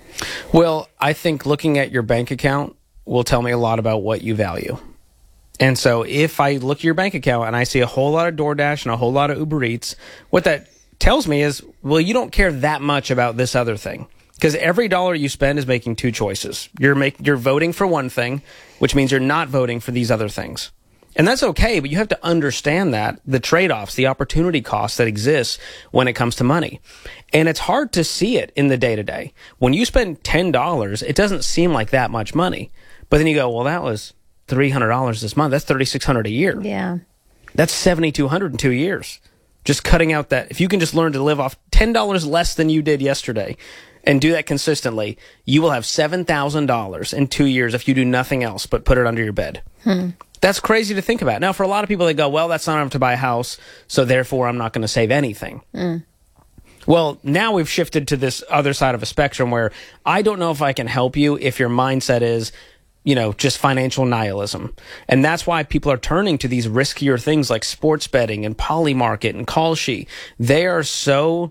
Well, I think looking at your bank account will tell me a lot about what you value. And so if I look at your bank account and I see a whole lot of DoorDash and a whole lot of Uber Eats, what that tells me is, well, you don't care that much about this other thing. Because every dollar you spend is making two choices. You're make, you're voting for one thing, which means you're not voting for these other things. And that's okay, but you have to understand that, the trade-offs, the opportunity costs that exist when it comes to money. And it's hard to see it in the day-to-day. When you spend ten dollars, it doesn't seem like that much money. But then you go, well, that was three hundred dollars this month. That's thirty-six hundred dollars a year. Yeah. That's seventy-two hundred dollars in two years. Just cutting out that. If you can just learn to live off ten dollars less than you did yesterday and do that consistently, you will have seven thousand dollars in two years if you do nothing else but put it under your bed. Hmm. That's crazy to think about. Now, for a lot of people, they go, well, that's not enough to buy a house, so therefore I'm not going to save anything. Mm. Well, now we've shifted to this other side of a spectrum where I don't know if I can help you if your mindset is, you know, just financial nihilism. And that's why people are turning to these riskier things like sports betting and Polymarket and Kalshi. They are so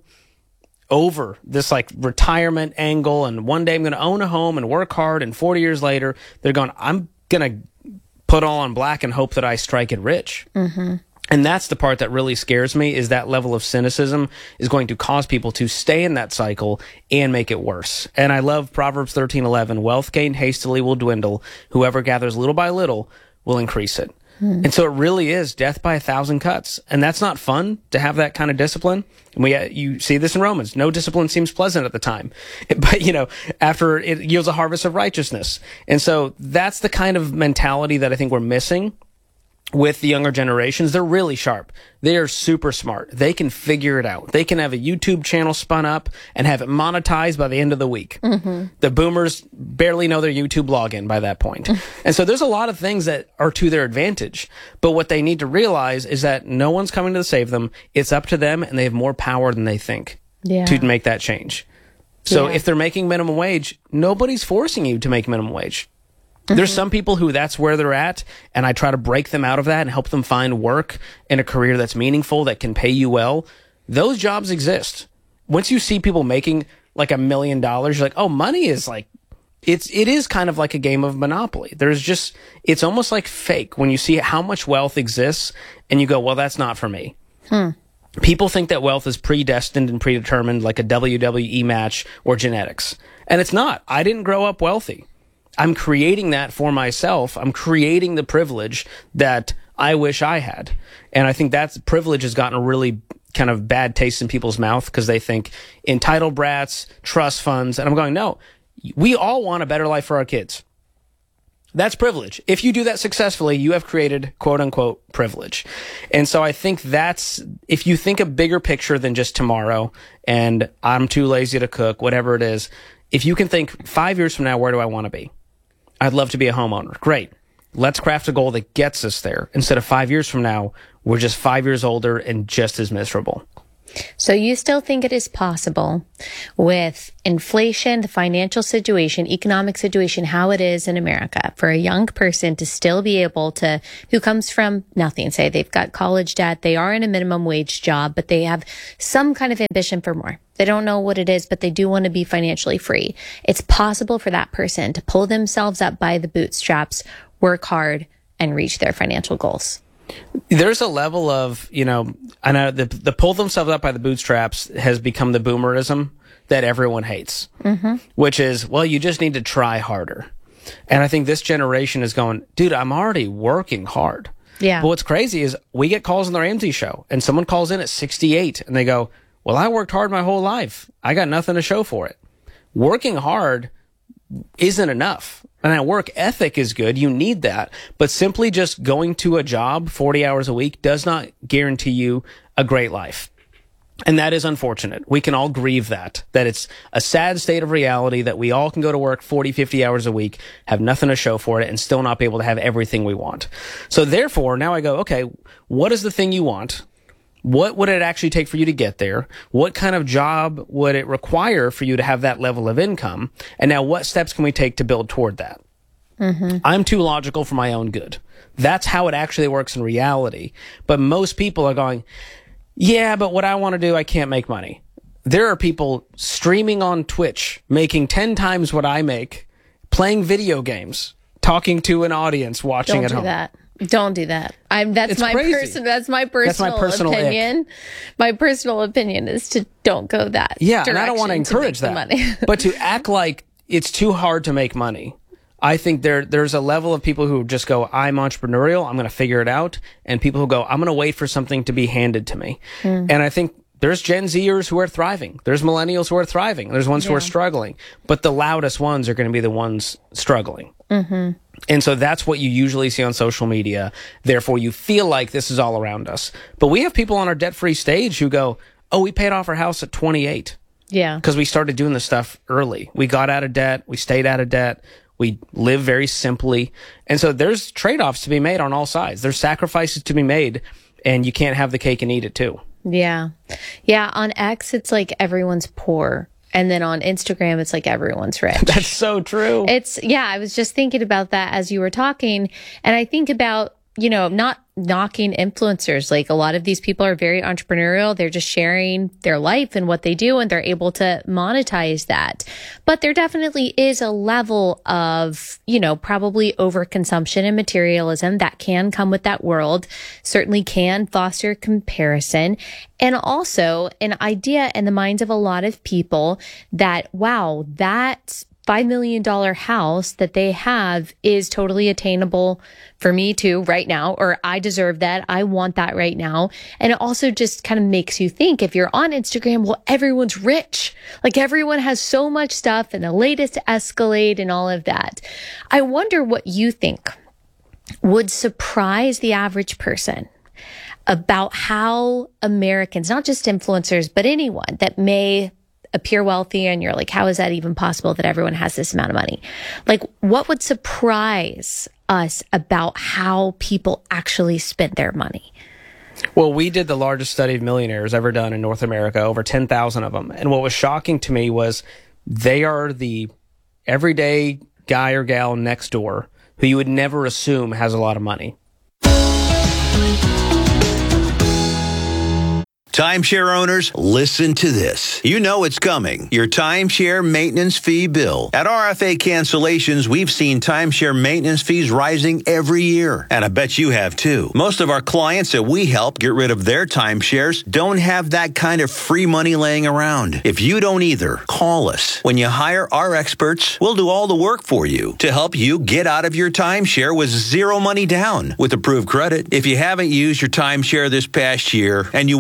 over this like retirement angle, and one day I'm going to own a home and work hard, and forty years later, they're going, I'm going to put all on black and hope that I strike it rich. Mm-hmm. And that's the part that really scares me, is that level of cynicism is going to cause people to stay in that cycle and make it worse. And I love Proverbs thirteen eleven, wealth gained hastily will dwindle. Whoever gathers little by little will increase it. Hmm. And so it really is death by a thousand cuts. And that's not fun to have that kind of discipline. And we, uh, you see this in Romans. No discipline seems pleasant at the time, but you know, after it yields a harvest of righteousness. And so that's the kind of mentality that I think we're missing with the younger generations. They're really sharp. They are super smart. They can figure it out. They can have a YouTube channel spun up and have it monetized by the end of the week. Mm-hmm. The boomers barely know their YouTube login by that point. And so there's a lot of things that are to their advantage. But what they need to realize is that no one's coming to save them. It's up to them, and they have more power than they think yeah. to make that change. So yeah. if they're making minimum wage, nobody's forcing you to make minimum wage. Mm-hmm. There's some people who that's where they're at, and I try to break them out of that and help them find work in a career that's meaningful, that can pay you well. Those jobs exist. Once you see people making like a million dollars, you're like, oh, money is like, it's, it is kind of like a game of Monopoly. There's just, it's almost like fake when you see how much wealth exists and you go, well, that's not for me. Hmm. People think that wealth is predestined and predetermined like a W W E match or genetics. And it's not. I didn't grow up wealthy. I'm creating that for myself. I'm creating the privilege that I wish I had. And I think that privilege has gotten really kind of bad taste in people's mouth because they think entitled brats, trust funds. And I'm going, no, we all want a better life for our kids. That's privilege. If you do that successfully, you have created quote unquote privilege. And so I think that's, if you think a bigger picture than just tomorrow and I'm too lazy to cook, whatever it is, if you can think five years from now, where do I want to be? I'd love to be a homeowner. Great. Let's craft a goal that gets us there. Instead of five years from now, we're just five years older and just as miserable. So you still think it is possible with inflation, the financial situation, economic situation, how it is in America, for a young person to still be able to, who comes from nothing, say they've got college debt, they are in a minimum wage job, but they have some kind of ambition for more. They don't know what it is, but they do want to be financially free. It's possible for that person to pull themselves up by the bootstraps, work hard, and reach their financial goals. There's a level of, you know, I know the, the pull themselves up by the bootstraps has become the boomerism that everyone hates, mm-hmm. which is, well, you just need to try harder. And I think this generation is going, dude, I'm already working hard. Yeah. But what's crazy is we get calls on the Ramsey show and someone calls in at sixty-eight and they go, well, I worked hard my whole life. I got nothing to show for it. Working hard isn't enough. And that work ethic is good. You need that. But simply just going to a job forty hours a week does not guarantee you a great life. And that is unfortunate. We can all grieve that, that it's a sad state of reality that we all can go to work forty, fifty hours a week, have nothing to show for it, and still not be able to have everything we want. So therefore, now I go, okay, what is the thing you want? What would it actually take for you to get there? What kind of job would it require for you to have that level of income? And now what steps can we take to build toward that? Mm-hmm. I'm too logical for my own good. That's how it actually works in reality. But most people are going, yeah, but what I want to do, I can't make money. There are people streaming on Twitch, making ten times what I make, playing video games, talking to an audience, watching Don't at do home. That. Don't do that. I'm that's it's my person that's my personal, that's my personal opinion. Ick. My personal opinion is to don't go that Yeah, and I don't want to encourage that. Money. But to act like it's too hard to make money. I think there there's a level of people who just go, I'm entrepreneurial, I'm going to figure it out, and people who go, I'm going to wait for something to be handed to me. Mm. And I think there's Gen Zers who are thriving. There's millennials who are thriving. There's ones yeah. who are struggling. But the loudest ones are going to be the ones struggling. Mm-hmm. And so that's what you usually see on social media. Therefore, you feel like this is all around us. But we have people on our debt-free stage who go, oh, we paid off our house at twenty-eight. Yeah. Because we started doing this stuff early. We got out of debt. We stayed out of debt. We live very simply. And so there's trade-offs to be made on all sides. There's sacrifices to be made, and you can't have the cake and eat it too. Yeah. Yeah. On X, it's like everyone's poor. And then on Instagram, it's like everyone's rich. That's so true. It's, yeah, I was just thinking about that as you were talking. And I think about, you know, not knocking influencers. Like a lot of these people are very entrepreneurial. They're just sharing their life and what they do, and they're able to monetize that. But there definitely is a level of, you know, probably overconsumption and materialism that can come with that world, certainly can foster comparison. And also an idea in the minds of a lot of people that, wow, that five million dollars house that they have is totally attainable for me too right now, or I deserve that. I want that right now. And it also just kind of makes you think, if you're on Instagram, well, everyone's rich. Like everyone has so much stuff and the latest Escalade and all of that. I wonder what you think would surprise the average person about how Americans, not just influencers, but anyone that may appear wealthy, and you're like, how is that even possible that everyone has this amount of money? Like, what would surprise us about how people actually spend their money? Well, we did the largest study of millionaires ever done in North America, over ten thousand of them. And what was shocking to me was they are the everyday guy or gal next door who you would never assume has a lot of money. Timeshare owners, listen to this. You know it's coming. Your timeshare maintenance fee bill. At R F A Cancellations, we've seen timeshare maintenance fees rising every year. And I bet you have too. Most of our clients that we help get rid of their timeshares don't have that kind of free money laying around. If you don't either, call us. When you hire our experts, we'll do all the work for you to help you get out of your timeshare with zero money down with approved credit. If you haven't used your timeshare this past year and you want to legally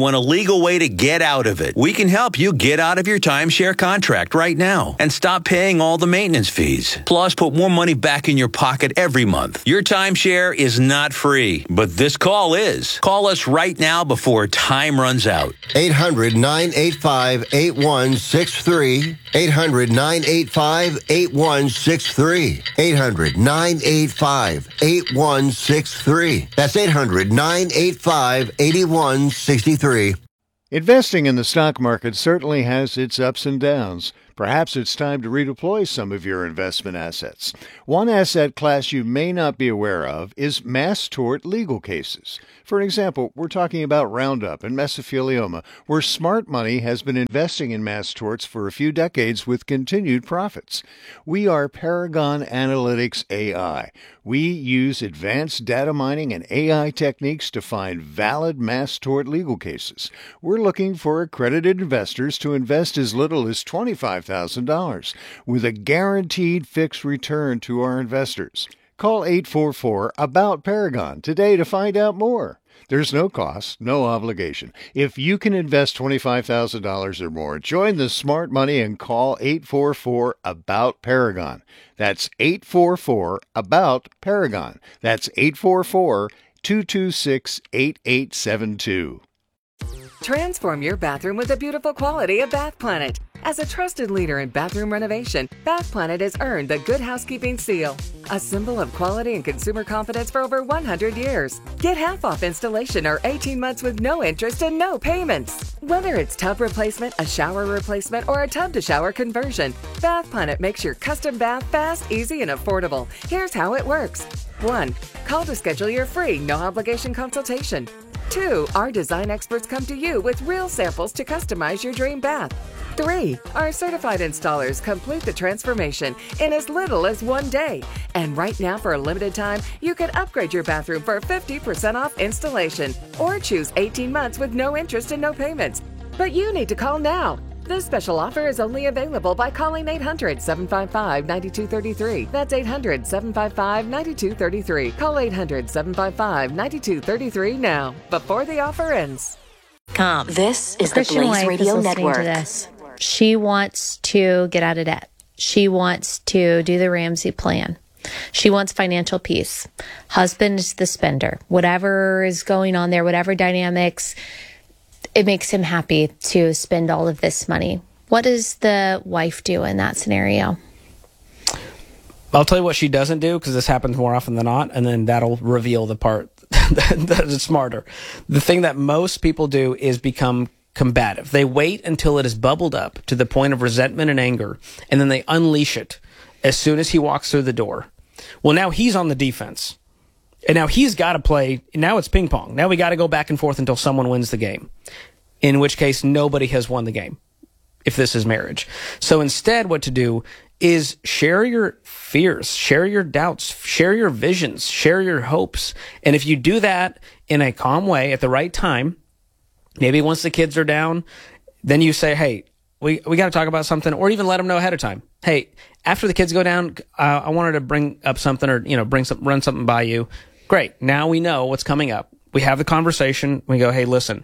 legal way to get out of it. We can help you get out of your timeshare contract right now and stop paying all the maintenance fees. Plus, put more money back in your pocket every month. Your timeshare is not free, but this call is. Call us right now before time runs out. eight hundred, nine eight five, eight one six three. eight hundred, nine eight five, eight one six three. eight hundred, nine eight five, eight one six three. That's eight hundred, nine eight five, eight one six three. Investing in the stock market certainly has its ups and downs. Perhaps it's time to redeploy some of your investment assets. One asset class you may not be aware of is mass tort legal cases. For example, we're talking about Roundup and mesothelioma, where smart money has been investing in mass torts for a few decades with continued profits. We are Paragon Analytics A I. We use advanced data mining and A I techniques to find valid mass tort legal cases. We're looking for accredited investors to invest as little as twenty-five thousand dollars with a guaranteed fixed return to our investors. Call eight four four, A B O U T, Paragon today to find out more. There's no cost, no obligation. If you can invest twenty-five thousand dollars or more, join the smart money and call eight four four, A B O U T, Paragon. That's eight four four, A B O U T, Paragon. That's eight four four, two two six, eight eight seven two. Transform your bathroom with the beautiful quality of Bath Planet. As a trusted leader in bathroom renovation, Bath Planet has earned the Good Housekeeping Seal, a symbol of quality and consumer confidence for over one hundred years. Get half off installation or eighteen months with no interest and no payments. Whether it's tub replacement, a shower replacement, or a tub-to-shower conversion, Bath Planet makes your custom bath fast, easy, and affordable. Here's how it works. one. Call to schedule your free, no-obligation consultation. two. Our design experts come to you with real samples to customize your dream bath. three. Our certified installers complete the transformation in as little as one day. And right now, for a limited time, you can upgrade your bathroom for fifty percent off installation or choose eighteen months with no interest and no payments. But you need to call now. This special offer is only available by calling eight hundred, seven five five, nine two three three. That's eight hundred, seven five five, nine two three three. Call eight hundred, seven five five, nine two three three now, before the offer ends. Com. This is the Blaze Radio Network. She wants to get out of debt. She wants to do the Ramsey plan. She wants financial peace. Husband is the spender. Whatever is going on there, whatever dynamics, it makes him happy to spend all of this money. What does the wife do in that scenario? I'll tell you what she doesn't do, because this happens more often than not, and then that'll reveal the part that is smarter. The thing that most people do is become combative. They wait until it is bubbled up to the point of resentment and anger, and then they unleash it as soon as he walks through the door. Well, now he's on the defense. And now he's got to play. Now it's ping pong. Now we got to go back and forth until someone wins the game, in which case nobody has won the game if this is marriage. So instead, what to do is share your fears, share your doubts, share your visions, share your hopes. And if you do that in a calm way at the right time, maybe once the kids are down, then you say, hey, we, we got to talk about something, or even let them know ahead of time. Hey, after the kids go down, uh, I wanted to bring up something, or, you know, bring some, run something by you. Great. Now we know what's coming up. We have the conversation. We go, hey, listen,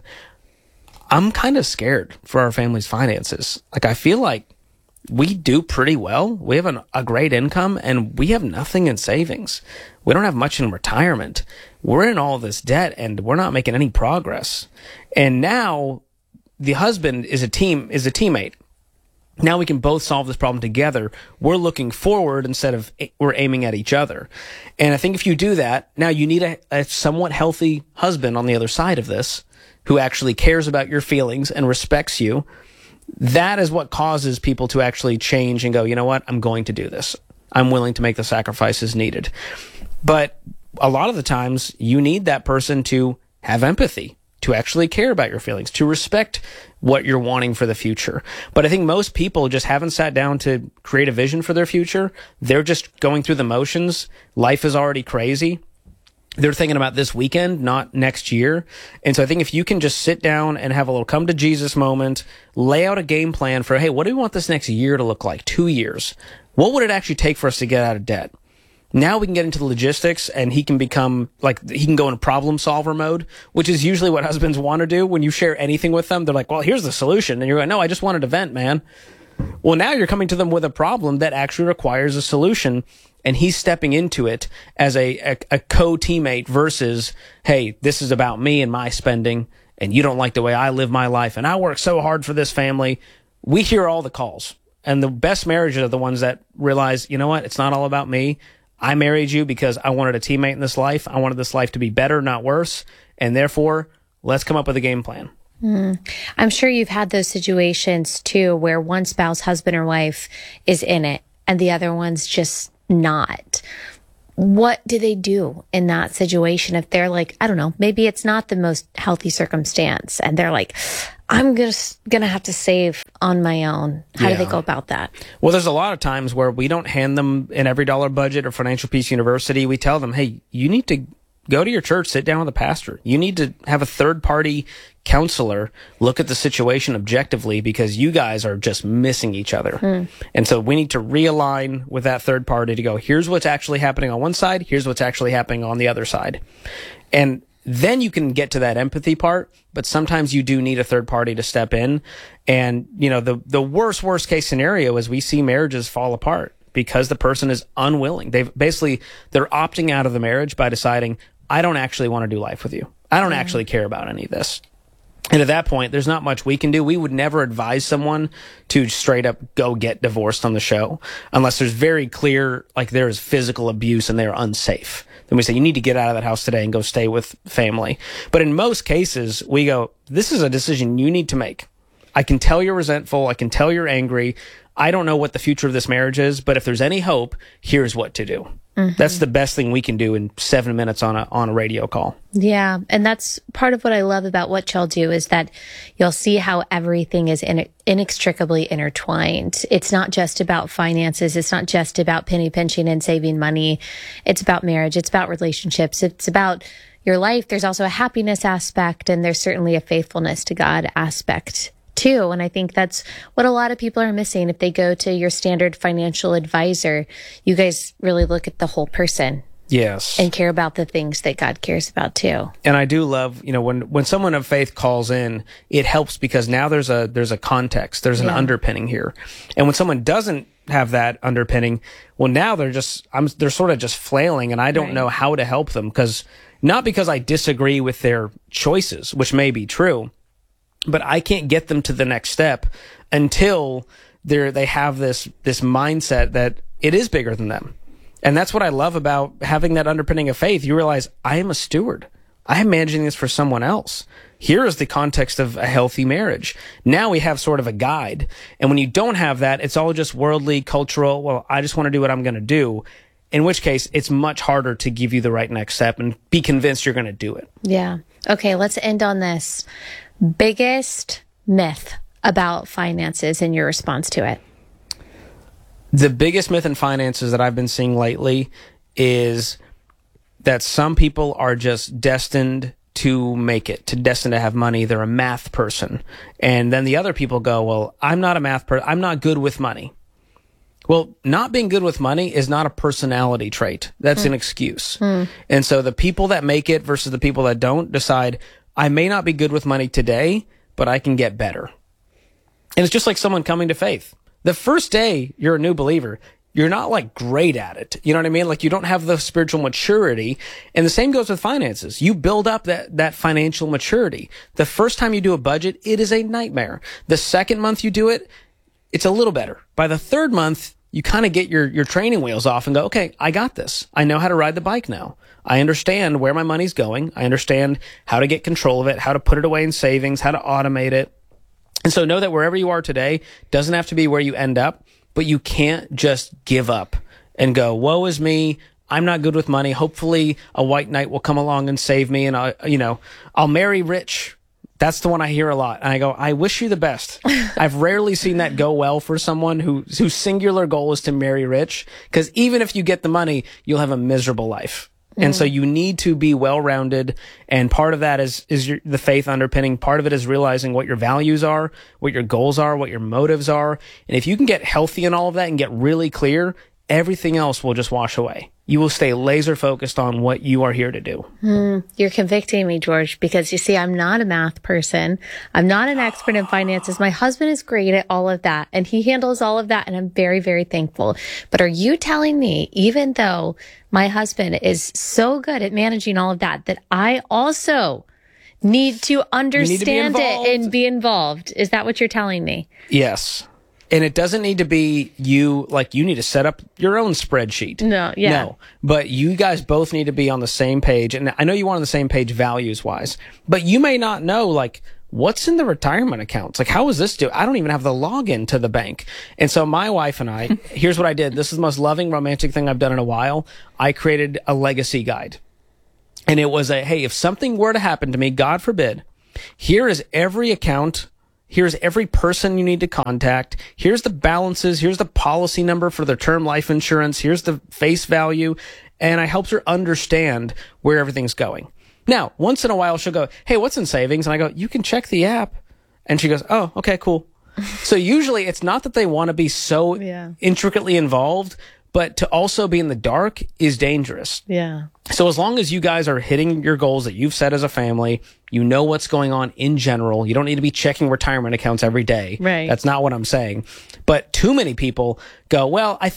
I'm kind of scared for our family's finances. Like, I feel like we do pretty well. We have an, a great income, and we have nothing in savings. We don't have much in retirement. We're in all this debt, and we're not making any progress. And now the husband is a team, is a teammate. Now we can both solve this problem together. We're looking forward instead of we're aiming at each other. And I think if you do that, now you need a, a somewhat healthy husband on the other side of this who actually cares about your feelings and respects you. That is what causes people to actually change and go, you know what, I'm going to do this. I'm willing to make the sacrifices needed. But a lot of the times you need that person to have empathy, to actually care about your feelings, to respect what you're wanting for the future. But I think most people just haven't sat down to create a vision for their future. They're just going through the motions. Life is already crazy. They're thinking about this weekend, not next year. And so I think if you can just sit down and have a little come to Jesus moment, lay out a game plan for, hey, what do we want this next year to look like? Two years. What would it actually take for us to get out of debt? Now we can get into the logistics, and he can become like, he can go in problem solver mode, which is usually what husbands want to do. When you share anything with them, they're like, well, here's the solution. And you're like, no, I just wanted to vent, man. Well, now you're coming to them with a problem that actually requires a solution, and he's stepping into it as a, a, a co-teammate versus, hey, this is about me and my spending, and you don't like the way I live my life, and I work so hard for this family. We hear all the calls, and the best marriages are the ones that realize, you know what, it's not all about me. I married you because I wanted a teammate in this life. I wanted this life to be better, not worse. And therefore, let's come up with a game plan. Mm. I'm sure you've had those situations too, where one spouse, husband or wife, is in it and the other one's just not. What do they do in that situation if they're like, I don't know, maybe it's not the most healthy circumstance and they're like, I'm just going to have to save on my own. How yeah. do they go about that? Well, there's a lot of times where we don't hand them an Every Dollar Budget or Financial Peace University. We tell them, hey, you need to go to your church, sit down with a pastor. You need to have a third-party counselor look at the situation objectively because you guys are just missing each other. Mm. And so we need to realign with that third party to go, here's what's actually happening on one side, here's what's actually happening on the other side. And then you can get to that empathy part, but sometimes you do need a third party to step in. And, you know, the, the worst, worst case scenario is we see marriages fall apart because the person is unwilling. They've basically, they're opting out of the marriage by deciding, I don't actually want to do life with you. I don't mm. actually care about any of this. And at that point, there's not much we can do. We would never advise someone to straight up go get divorced on the show unless there's very clear, like there is physical abuse and they're unsafe. Then we say, you need to get out of that house today and go stay with family. But in most cases, we go, this is a decision you need to make. I can tell you're resentful. I can tell you're angry. I don't know what the future of this marriage is, but if there's any hope, here's what to do. Mm-hmm. That's the best thing we can do in seven minutes on a on a radio call. Yeah, and that's part of what I love about what y'all do is that you'll see how everything is in, inextricably intertwined. It's not just about finances. It's not just about penny pinching and saving money. It's about marriage. It's about relationships. It's about your life. There's also a happiness aspect, and there's certainly a faithfulness to God aspect too. And I think that's what a lot of people are missing. If they go to your standard financial advisor, you guys really look at the whole person. Yes. And care about the things that God cares about too. And I do love, you know, when, when someone of faith calls in, it helps because now there's a, there's a context, there's an yeah. underpinning here. And when someone doesn't have that underpinning, well, now they're just, I'm, they're sort of just flailing and I don't right. know how to help them because not because I disagree with their choices, which may be true, but I can't get them to the next step until they're, they have this, this mindset that it is bigger than them. And that's what I love about having that underpinning of faith. You realize I am a steward. I am managing this for someone else. Here is the context of a healthy marriage. Now we have sort of a guide. And when you don't have that, it's all just worldly, cultural. Well, I just want to do what I'm going to do. In which case, it's much harder to give you the right next step and be convinced you're going to do it. Yeah. Okay, let's end on this. Biggest myth about finances and your response to it? The biggest myth in finances that I've been seeing lately is that some people are just destined to make it, to destined to have money. They're a math person. And then the other people go, well, I'm not a math person. I'm not good with money. Well, not being good with money is not a personality trait. That's mm. an excuse. Mm. And so the people that make it versus the people that don't decide, I may not be good with money today, but I can get better. And it's just like someone coming to faith. The first day you're a new believer, you're not like great at it. You know what I mean? Like you don't have the spiritual maturity. And the same goes with finances. You build up that, that financial maturity. The first time you do a budget, it is a nightmare. The second month you do it, it's a little better. By the third month, you kind of get your, your training wheels off and go, okay, I got this. I know how to ride the bike now. I understand where my money's going. I understand how to get control of it, how to put it away in savings, how to automate it. And so know that wherever you are today doesn't have to be where you end up, but you can't just give up and go, woe is me. I'm not good with money. Hopefully a white knight will come along and save me. And I, you know, I'll marry rich. That's the one I hear a lot. And I go, I wish you the best. I've rarely seen that go well for someone who, whose singular goal is to marry rich. Because even if you get the money, you'll have a miserable life. Mm. And so you need to be well-rounded. And part of that is, is your, the faith underpinning. Part of it is realizing what your values are, what your goals are, what your motives are. And if you can get healthy in all of that and get really clear, everything else will just wash away. You will stay laser focused on what you are here to do. Mm, you're convicting me, George, because you see, I'm not a math person. I'm not an expert in finances. My husband is great at all of that, and he handles all of that, and I'm very, very thankful. But are you telling me, even though my husband is so good at managing all of that, that I also need to understand need to it and be involved? Is that what you're telling me? Yes. And it doesn't need to be you, like you need to set up your own spreadsheet. No, yeah. No, but you guys both need to be on the same page. And I know you want on the same page values wise, but you may not know like what's in the retirement accounts. Like how is this do? I don't even have the login to the bank. And so my wife and I, here's what I did. This is the most loving, romantic thing I've done in a while. I created a legacy guide. And it was a, hey, if something were to happen to me, God forbid, here is every account. Here's every person you need to contact. Here's the balances. Here's the policy number for their term life insurance. Here's the face value. And I helped her understand where everything's going. Now, once in a while, she'll go, hey, what's in savings? And I go, you can check the app. And she goes, oh, okay, cool. So usually it's not that they want to be so yeah. intricately involved, but to also be in the dark is dangerous. Yeah. So as long as you guys are hitting your goals that you've set as a family, you know what's going on in general. You don't need to be checking retirement accounts every day. Right. That's not what I'm saying. But too many people go, well, I